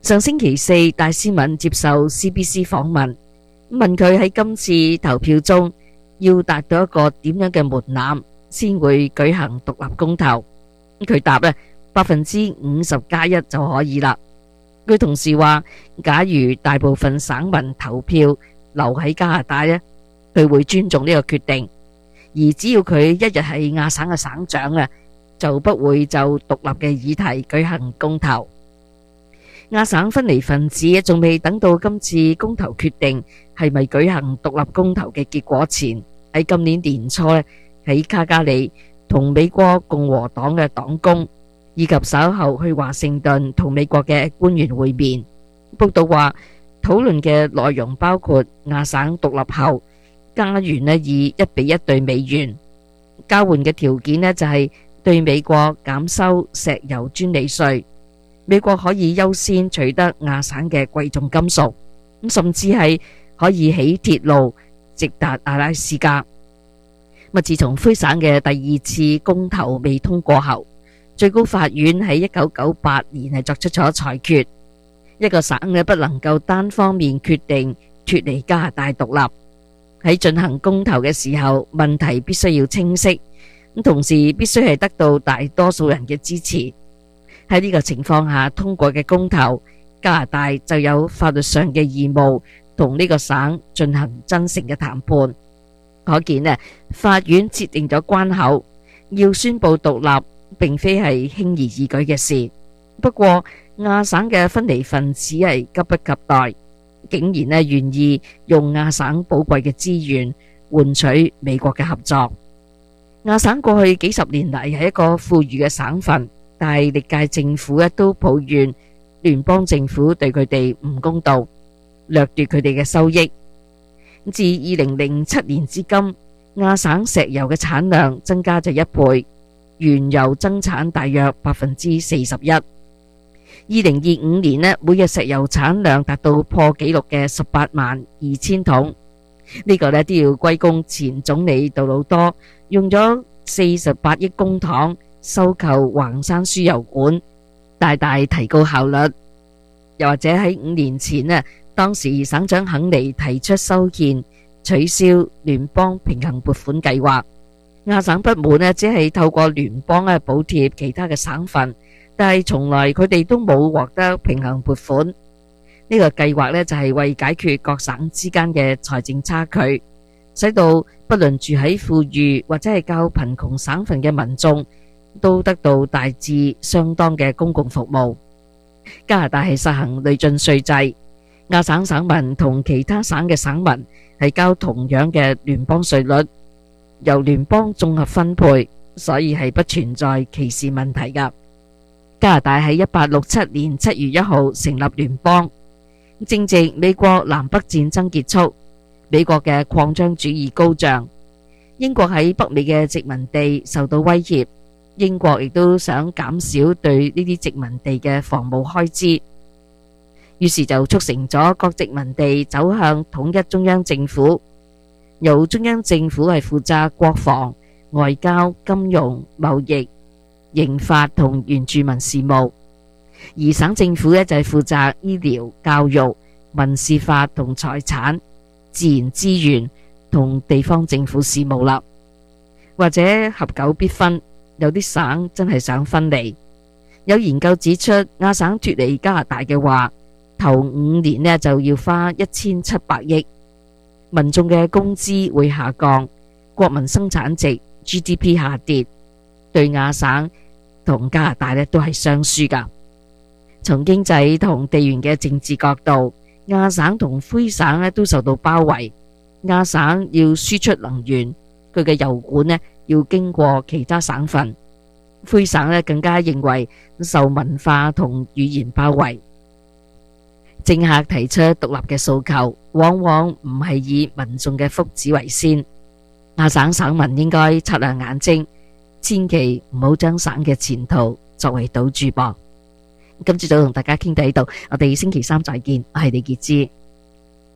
上星期四，戴思敏接受 CBC 訪問，問佢喺今次投票中要達到一個點樣嘅門檻先會舉行獨立公投。佢答呢，50+1就可以啦。佢同時話，假如大部分省民投票留喺加拿大呢，佢會尊重呢個決定，而只要佢一日係亞省嘅省長啊，就不會就獨立嘅議題舉行公投。亞省分離分子仲未等到今次公投決定係咪舉行獨立公投嘅結果前，喺今年年初喺卡加里同美國共和黨嘅黨工以及稍後去華盛頓同美國嘅官員會面。報道話，討論嘅內容包括亞省獨立後，加元以1:1對美元，交換嘅條件就係對美國減收石油專利稅，美國可以優先取得亞省嘅貴重金屬，甚至係可以起鐵路直達阿拉斯加。自從魁省嘅第二次公投未通過後，最高法院喺1998年作出咗裁決，一個省不能夠單方面決定脫離加拿大獨立。喺進行公投嘅時候，問題必須要清晰，同時必須係得到大多數人嘅支持。喺呢個情況下通過嘅公投，加拿大就有法律上嘅義務同呢個省進行真誠嘅談判。可見法院設定咗關口，要宣布獨立並非係輕而易舉嘅事。不過亞省嘅分離分子係急不及待，竟然願意用亞省寶貴嘅資源換取美國嘅合作。亞省過去幾十年嚟係一個富裕嘅省份，但係歷屆政府都抱怨聯邦政府對佢哋唔公道，掠奪佢哋嘅收益。自2007年至今，亞省石油嘅產量增加咗1倍，原油增產大約41%。2025年每日石油產量達到破紀錄嘅182000桶，呢個都要歸功前總理杜魯多用咗48億公帑收購橫山輸油管，大大提高效率。又或者喺5年前當時省長肯尼提出修憲取消聯邦平衡撥款計劃，亞省不滿只係透過聯邦補貼其他嘅省份，但係從來佢哋都冇獲得平衡撥款。呢個計劃就係為解決各省之間嘅財政差距，使到不論住喺富裕或者係較貧窮省份嘅民眾都得到大致相當嘅公共服務。加拿大係實行累進稅制，亞省省民同其他省嘅省民係交同樣嘅聯邦稅率，由聯邦綜合分配，所以係不存在歧視問題㗎。加拿大喺1867年7月1號成立聯邦，正值美國南北戰爭結束，美國嘅擴張主義高漲，英國喺北美嘅殖民地受到威脅，英國亦都想減少對呢啲殖民地嘅防務開支，於是就促成咗各殖民地走向統一中央政府，由中央政府係負責國防、外交、金融、貿易、刑法同原住民事務，而省政府就係負責醫療、教育、民事法同財產、自然資源同地方政府事務啦。或者合久必分，有啲省真係想分離。有研究指出，亞省脫離加拿大嘅話，頭5年就要花1700億，民眾嘅工資會下降，國民生產值 GDP 下跌，對亞省同加拿大都係雙輸㗎。從經濟同地緣嘅政治角度，亞省同魁省都受到包圍。亞省要輸出能源，佢嘅油管要經過其他省份。魁省更加認為受文化同語言包圍。政客提出獨立嘅訴求，往往唔係以民眾嘅福祉為先。亞省省民應該擦亮眼睛，千祈唔好將省嘅前途作為賭注噃。今朝早同大家傾到呢度，我哋星期三再見，我係李潔芝。